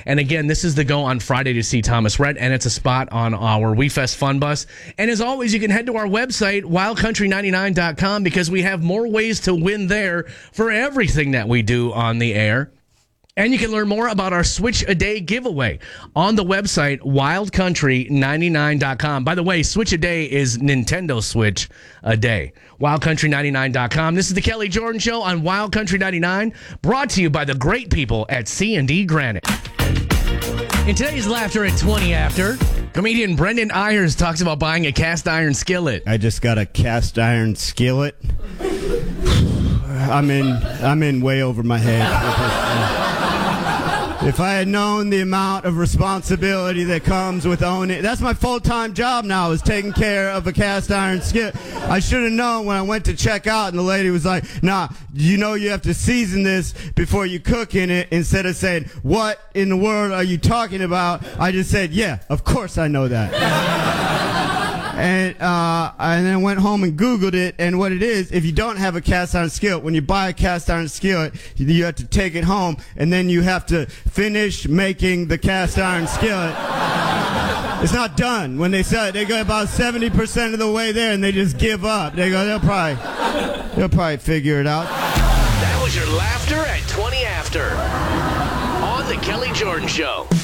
And again, this is the go on Friday to see Thomas Rhett, and it's a spot on our WeFest Fun Bus. And as always, you can head to our website, wildcountry99.com, because we have more ways to win there for everything that we do on the air. And you can learn more about our Switch a Day giveaway on the website, wildcountry99.com. By the way, Switch a Day is Nintendo Switch a Day. Wildcountry99.com. This is the Kelly Jordan Show on Wild Country 99, brought to you by the great people at C&D Granite. In today's Laughter at 20 After, comedian Brendan Ayers talks about buying a cast iron skillet. I just got a cast iron skillet. I'm in way over my head. If I had known the amount of responsibility that comes with owning, that's my full-time job now, is taking care of a cast iron skillet. I should have known when I went to check out and the lady was like, nah, you know you have to season this before you cook in it. Instead of saying, what in the world are you talking about? I just said, yeah, of course I know that. And then went home and Googled it, and what it is, if you don't have a cast iron skillet, when you buy a cast iron skillet, you have to take it home, and then you have to finish making the cast iron skillet. It's not done. When they sell it, they go about 70% of the way there, and they just give up. They go, they'll probably figure it out. That was your Laughter at 20 After on the Kelly Jordan Show.